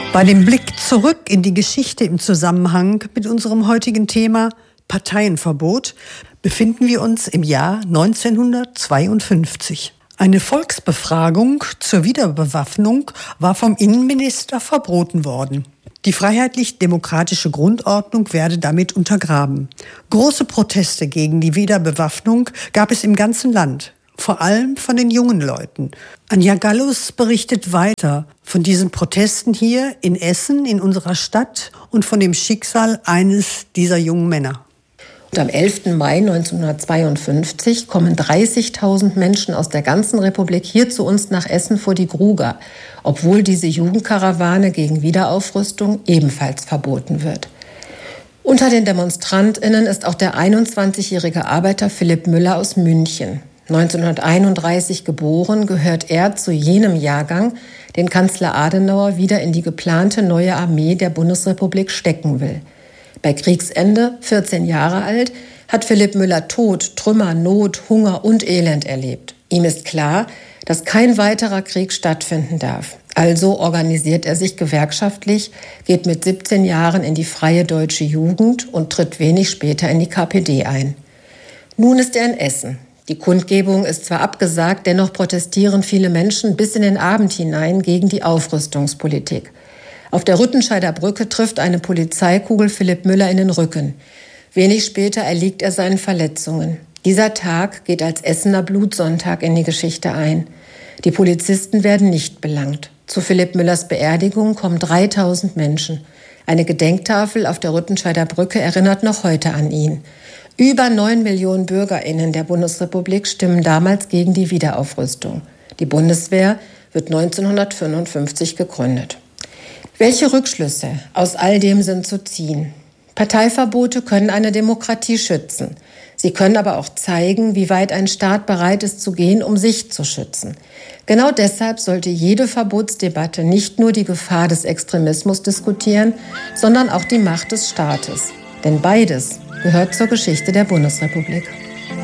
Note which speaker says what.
Speaker 1: Bei dem Blick zurück in die Geschichte im Zusammenhang mit unserem heutigen Thema Parteienverbot befinden wir uns im Jahr 1952. Eine Volksbefragung zur Wiederbewaffnung war vom Innenminister verboten worden. Die freiheitlich-demokratische Grundordnung werde damit untergraben. Große Proteste gegen die Wiederbewaffnung gab es im ganzen Land, vor allem von den jungen Leuten. Anja Gallus berichtet weiter von diesen Protesten hier in Essen, in unserer Stadt, und von dem Schicksal eines dieser jungen Männer.
Speaker 2: Und am 11. Mai 1952 kommen 30.000 Menschen aus der ganzen Republik hier zu uns nach Essen vor die Gruger, obwohl diese Jugendkarawane gegen Wiederaufrüstung ebenfalls verboten wird. Unter den DemonstrantInnen ist auch der 21-jährige Arbeiter Philipp Müller aus München. 1931 geboren, gehört er zu jenem Jahrgang, den Kanzler Adenauer wieder in die geplante neue Armee der Bundesrepublik stecken will. Bei Kriegsende, 14 Jahre alt, hat Philipp Müller Tod, Trümmer, Not, Hunger und Elend erlebt. Ihm ist klar, dass kein weiterer Krieg stattfinden darf. Also organisiert er sich gewerkschaftlich, geht mit 17 Jahren in die Freie Deutsche Jugend und tritt wenig später in die KPD ein. Nun ist er in Essen. Die Kundgebung ist zwar abgesagt, dennoch protestieren viele Menschen bis in den Abend hinein gegen die Aufrüstungspolitik. Auf der Rüttenscheider Brücke trifft eine Polizeikugel Philipp Müller in den Rücken. Wenig später erliegt er seinen Verletzungen. Dieser Tag geht als Essener Blutsonntag in die Geschichte ein. Die Polizisten werden nicht belangt. Zu Philipp Müllers Beerdigung kommen 3.000 Menschen. Eine Gedenktafel auf der Rüttenscheider Brücke erinnert noch heute an ihn. Über 9 Millionen BürgerInnen der Bundesrepublik stimmen damals gegen die Wiederaufrüstung. Die Bundeswehr wird 1955 gegründet. Welche Rückschlüsse aus all dem sind zu ziehen? Parteiverbote können eine Demokratie schützen. Sie können aber auch zeigen, wie weit ein Staat bereit ist zu gehen, um sich zu schützen. Genau deshalb sollte jede Verbotsdebatte nicht nur die Gefahr des Extremismus diskutieren, sondern auch die Macht des Staates. Denn beides gehört zur Geschichte der Bundesrepublik.